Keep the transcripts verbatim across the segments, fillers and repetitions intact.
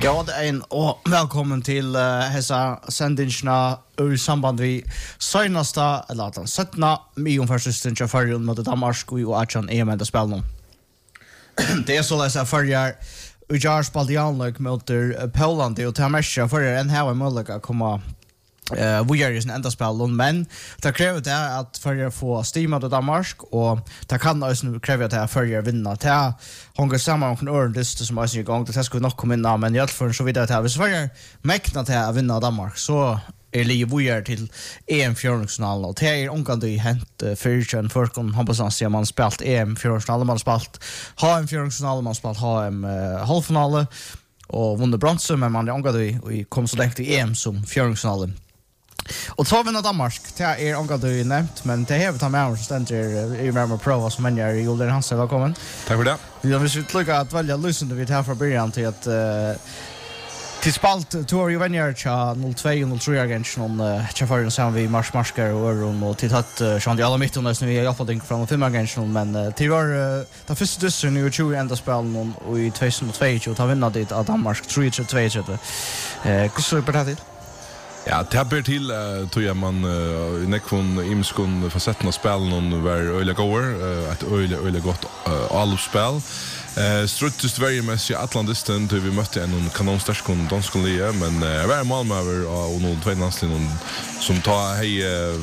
Ja, det är en och välkommen till uh, hessa sändingsna ur samband vi senaste eller att sjuttonde miljon förstisten till förrun mot Danmark och Achan E M ända spelnom. Det är så läsa förjar Ujar Spaldianlök mot Poland och Tamasha för en här möjliga komma Eh vi gör ju en enda spel men det kräver det att för att få stima då Danmark och det kan också kräva att för att vinna det hänger samman med en lista som är igång det ska nog komma in men jag för så vidare att vi för mäkna till att vinna Danmark så är det vi gör till E M-fjärrfinalen och det är omgående i hänt fyrtjön förkon hoppas han ser man spelat E M-fjärrfinalen man spelat H M-fjärrfinalen man spelat H M-halvfinalen och vunnit brons men man är omgående i kom så långt i E M som fjärrfinalen. Och två vinner Danmark, det är omgående ju nämnt, men det är vi tar med oss ständer i Merma Pro som människor i Older Hansen, välkommen. Tack för det. Ja, vi ska lycka att välja lyssnande vid här från början till att uh, till spalt två ju vänner tja noll två och noll tre agention och tja för den som vi mars marskar och öron och till att Jean de alla mitt och nästan vi har fått tänkt från fem agention men uh, till var uh, det första dussen nu tjugo ända spel och i tjugohundratvå och ta vinna dit av Danmark tre tre två. Eh, hur så på det? Ja, det ber till uh, tror jag man uh, nekvon imskon facetten spel någon var öliga goer ett öliga öliga gott uh, allspel. Eh struttust very messy Atlantisten då vi mötte en kanonstarskon danskon lia men uh, var Malmö och noll två landslin som tar hej uh,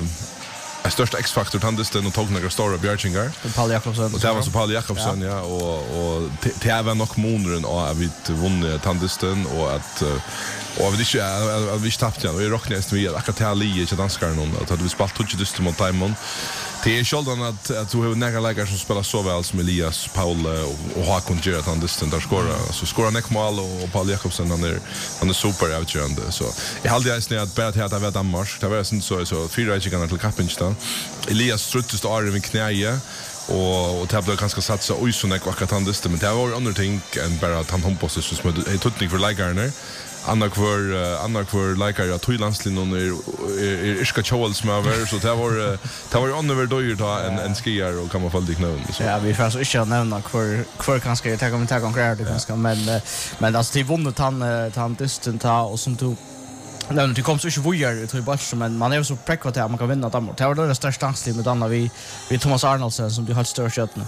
är största X-faktor tandisten och tog några stora Björkingar. Paul Jakobsen. Och det var så Paul Jakobsen ja, ja och och det är väl nog månaden och vi vunnit tandisten och att och vi inte vi tappade ja, vi rocknäst vi akkurat till Lie till danskar någon att vi spalt touch just mot Diamond. Det är skillnaden att att du har några lägare som spelar så väl som Elias, Paul och Håkon Gerard tandisten där skora så skora Nick Mal och Paul Jakobsen han är han är super outgörande så jag hade ju snärt bättre att det var Danmark det var sen så så fyra i kan till Kappinstad Elias struttest arm i knäje och och det blev ganska satsa oj så näck akkurat tandisten men det var andra ting än bara att han hoppas så som är tutning för lägarna Anna kvar uh, Anna kvar lika jag tog landslinjen är iska Charles Maver så det var det var underver då ju då en en skier och kan man få dig nu så. Ja, vi får så inte nämna kvar kvar kanske ta kommer ta konkurrera det ganska men men alltså det vunnit han han distant ta och som tog Nej, det kommer så inte vojar tror jag bara men man är så präckvat att man kan vinna Danmark. Det var det största chansen med Anna vi vi Thomas Arnoldsen som du har störst skjuten.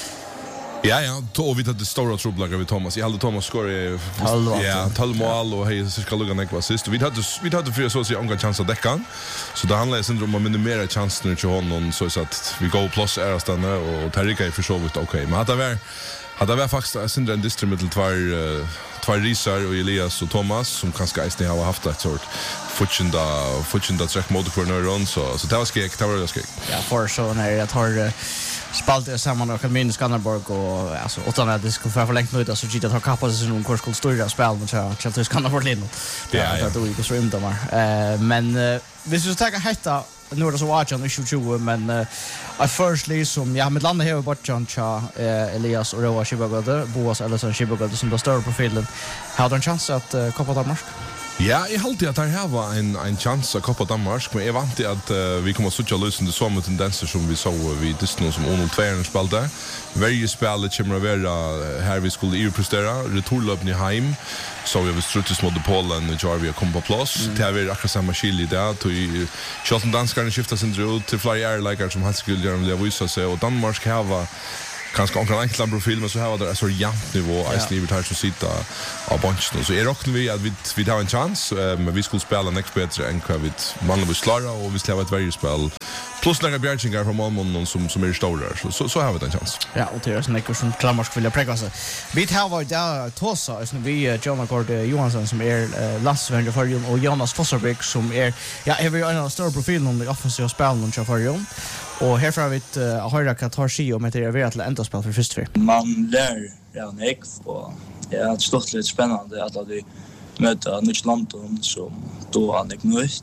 Ja, ja, då vi hade stora trubbelagar med Thomas. Jag hade Thomas score ja, tolv mål och hej så ska lugga ner vad sist. Vi hade vi hade för så att säga en chans att täcka. Så det handlar ju om att minimera chansen till honom så så att vi går plus är stanna och Tarika är för så vitt okej. Men hade väl hade väl faktiskt syndra en distributel två två risar och Elias och Thomas som kanske inte har haft ett sort futchenda futchenda track mode för någon så så det var skäck det var skäck. Ja, för så när jag har spalte samman och minus Skanderborg och alltså utan att det skulle få förlängt nu så gick det har kappat sig någon kurs stora spel mot Chelsea Skanderborg lite. Ja, det då gick så rymda var. Eh men vi ska ta hetta nu är det så watch on issue tjugo men att firstly som ja med landet här bort John Cha Elias och Roa Shibagode Boas Ellison Shibagode som då står på filen. Har en chans att kappa Danmark? Ja, jag håller att det här var en en chans att koppa Danmark, men jag vant att uh, vi kommer att söka lösning så med tendenser som vi såg vid Disney som noll två spelade. Varje spel kommer att vara här vi skulle ju prestera, returlöp i hem. Så vi har struttes mot Polen och Jarvia kom på plats. Det har vi akkurat samma skilj där till Charlton danskarna skiftar sin ut till flera airliner som han skulle göra med visa sig och Danmark har kanske en enklare profil men så här var det så jämnt nivå i snivet här som sitter av bunchen så är rockar vi att vi vi har en chans men vi skulle spela next bättre än vad vi man vill slara och vi ska ha ett varje spel plus några Björkingar från Malmö som som är stora så så så har vi en chans. Ja, och det är så mycket som Klamarsk vill präcka sig. Vi har varit där Tosa så vi John Gord Johansson som är landsvändare för Jon och Jonas Fosserbeck som är ja, är vi en av stora profilen under offensiva spelen och för Jon. Och här får vi ett uh, höra Katarsi om att det är värt att ända spel för först för. Man lär ja en ek och ja, det är stort lite spännande att vi möter nytt land som då han är nytt.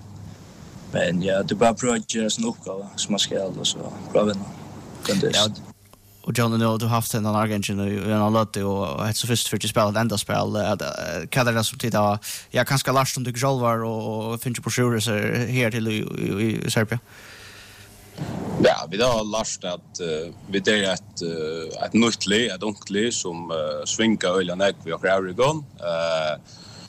Men ja, det bara prova att göra sin uppgave som man ska och så prova vinna. Ja. Och John nu du har haft en Argentin och en alltid och ett så först för att spela ett enda spel att kan det som titta jag kanske Lars som du själv var och finns på sjuor så här till i Serbien. Ja, vi har lärt att uh, vi det är ett uh, ett nytt le, ett ungt le som uh, svinkar öliga näck vi har Oregon. Eh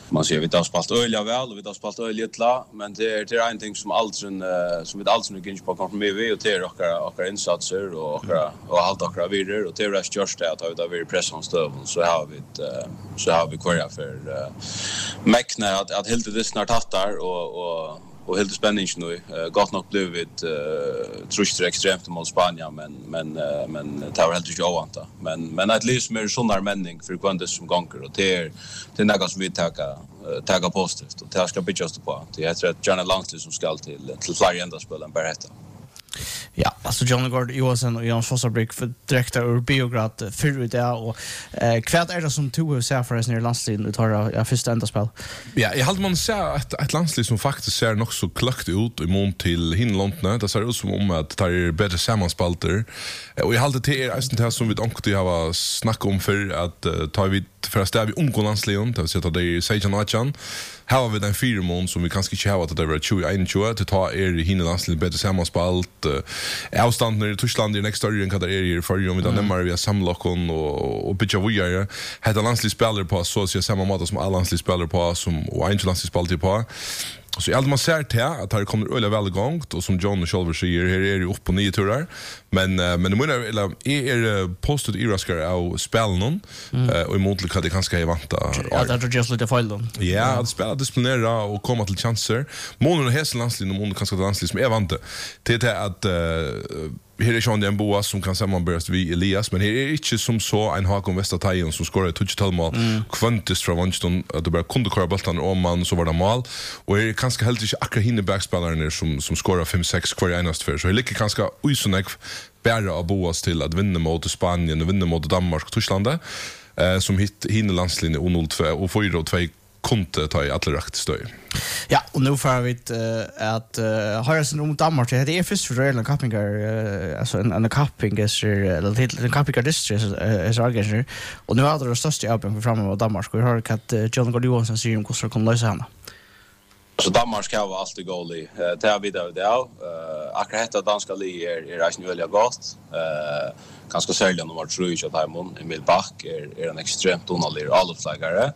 man ser vi har spalt öliga väl och vi har spalt öliga illa, men det är det är en ting som aldrig uh, som vi aldrig kan på kompromiss vi och det är och och insatser och och och allt och vidare och det är just just det att vi har varit press on stöv så har vi uh, så har vi kvar för uh, mäkna att att helt det snart hattar och och och helt spänning nu uh, gott nog blev det uh, trust extremt mot Spanien men men uh, men det var helt inte ovanta men men at least mer sån männing för kvantes som gånger och det är det är något som vi tar uh, tar positivt och det ska bli just på det är ett Johnny Langsley som ska till till fler ända spelen bara detta. Ja, alltså John Gord Johansson och Jan Fossarbrick för direkta ur Biograd för det och eh kvärt är det som tog hur ser för oss när landsliden ut har jag första ända spel. Ja, jag hade man ser ett ett landslag som faktiskt ser nog så klart ut i mån till Hinlandne. Det ser ut som om att det är bättre sammanspalter. Och jag hade till er det som vi onkte har snackat om för att ta vi för att stäva ung landslagen det vill säga att det är Sejan Achan. Här har vi den fyra mån som vi kanske inte har att det var tjugoett tjugo till ta er hinna landslaget bättre sammanspalt. Avstånden i Tyskland i nästa år kan det är i förr om vi nämmer vi har samlockon och och bitcha vi är hade landslagsspelare på så att säga samma måte som alla landslagsspelare på som och inte landslagsspelare på. Så jag man ser till att det kommer öle väl igång och som John och Silver säger här är det upp på nio turer men men det menar eller är postet i raskar av spelen och i motlig hade kanske jag vanta. Ja, det är just lite fel då. Ja, att spela disciplinera och komma till chanser. Månen Häslandslin och månen kanske landslin som är vante till det att här är Sean den Boas som kan sammanböras vid Elias men här är inte som så en Hakon Vestertajen som skorar touchdown mål kvantis från Vanston att det bara kunde köra bollen om man så var det mål och är kanske helt inte akkurat hinner backspelaren som som skorar fem sex kvar i enast för så det ligger kanske usonek bära av Boas till att vinna mot Spanien och vinna mot Danmark och Tyskland eh som hit hinner landslinje och noll två och fyra och två kunde ta i alla rätt stöj. Ja, och nu får vi uh, att uh, höra sig om Danmark. Det är först för en campingar uh, alltså en en camping är eller till en campingar district är så arrangerar och nu har det största öppen för framme av Danmark och har att uh, John Gord Johansson säger om hur ska kunna lösa henne. Så Danmark ska vara alltid goalie. Eh ta vidare det av. Eh akkurat detta danska li är är rätt väl gott. Eh ganska sällan nummer tre i Chatham Emil Bach är är en extremt donalig allflagare.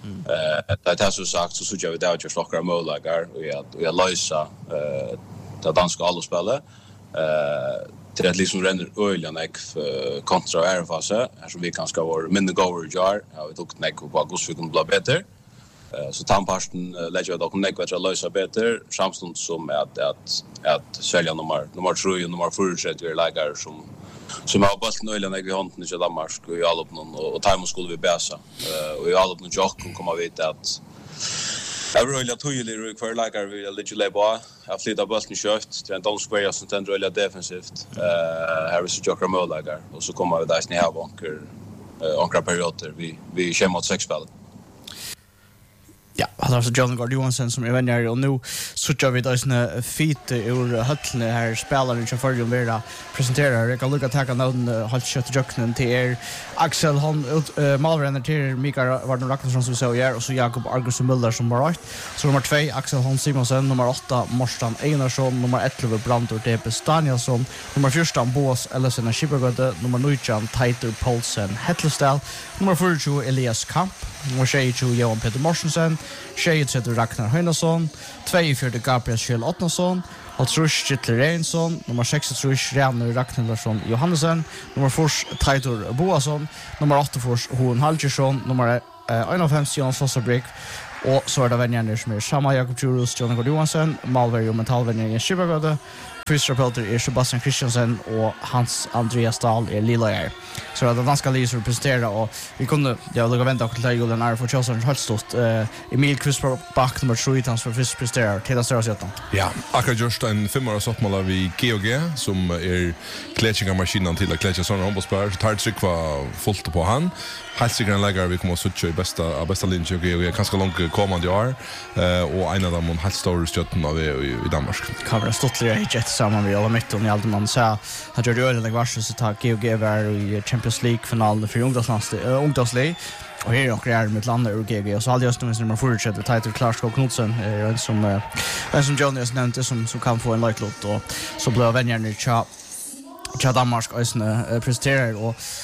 Eh det har så sagt så så jag vet att jag slockar målagar och jag och jag lösa eh det danska allspelet. Eh till att liksom render öliga neck kontra Airfase här som vi kanske var mindre goer jar. Ja, vi tog neck på August vi kunde bli bättre. Eh så tamparsten lägger jag dock neck att lösa bättre samstund som att att att sälja nummer nummer tre och nummer fyra sätter vi lägger som som har bara nöjliga när vi har inte i Danmark och i alla någon och time skulle vi bäsa och i alla någon jock kan komma vid att jag vill ju tydligt för lägger vi lite läba jag flyttar bollen kört till en dansk spelare som tänder öliga defensivt eh här är så jockar mållägger och så kommer vi där snä här banker ankra perioder vi vi kör mot sex spel. Ja, han har så John Gord Johansson som är vänner och nu så kör vi då såna fit ur höllen här spelaren som för ju mera presenterar. Jag kan lucka ta någon halt kött jocken till er Axel han uh, Malrenner till Mikael Varden Ragnarsson som så gör och så Jakob Argus Müller som var rätt. Så nummer två Axel Hans Simonsen, nummer åtta Morstan Einarsson, nummer elva Brandur D P Danielsson, nummer fjorton Boas Ellison Schibbergade, nummer nitton Titor Paulsen Hettlestal, nummer fyrtio Elias Kamp, nummer tjugo Johan Peter Morsensen, tjugotre Ragnar Heinarsson, tjugofyra Gabriel Kjell Ottnarsson, Altrus Gittler Reinsson, nummer sextiotre Ragnar Ragnarsson Johannesson, nummer fyra Titor Boasson, nummer åtta Hohen Halgersson, nummer femtio Jan Fossarbrick och så är det vänner som är samma Jakob Jurus, John Gord Johansson, Malberg och mentalvänner i Schibbergade. Fysioterapeuter är Sebastian Christiansen och Hans Andreas Dahl är Lillager. Så det är ganska lite att presentera och vi kunde jag lägga vänta och till Julen är för Chelsea helt stort. Emil Kvistback nummer tre hans för först presterar till att sätta. Ja, akkurat just en femårig soppmål vi G O G som är klätsinga maskinen till att klätsa såna handbollsspelare. Tar ett tryck var fullt på han. Helt säkert lägger vi kommer att söka i bästa bästa linje och G O G ganska långt kommande år. Eh och en av dem helt stora stötten av i Danmark. Kan vara stottligare i jet samman vi alla mitt och ni alltid man sa att det gör det vars så ta G O G var i Champions League final för ungdomslandslag ungdomslig och här och är med landet ur G O G och så hade just nummer fyra sjätte Titor Klarskog Knudsen en som en som Jonas nämnde som som kan få en like lot och så blev vänner nu cha cha Danmark ösna presenterar och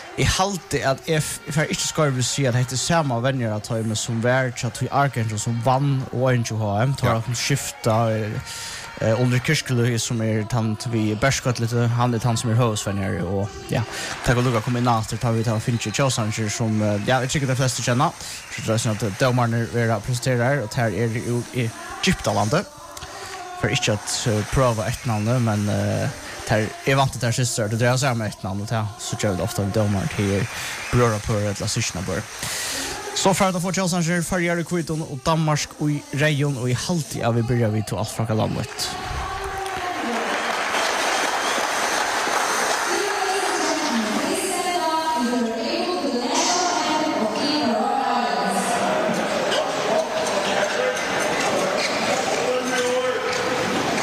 I halte at if if jeg ikke skal vil si at det er samme venner at jeg med som vær til at vi arker som vann og en H M tar at skifta eh under Kirskelu som er tant vi bärskott lite han är tant som är husvänner och ja ta och lukka komma in efter tar vi ta finche Chosanger som ja jag tycker de flesta känner så det är så att Delmarner är presenterar och här är det i Egyptalandet för inte att prova ett namn men här är vant där syster det drar sig om ett namn och så gör det ofta Delmarner till bröra på ett lasishna bör så för att få Chosanger för Jerry Quitton och Danmark och i region och i halvtid av vi börjar vi till allt från landet.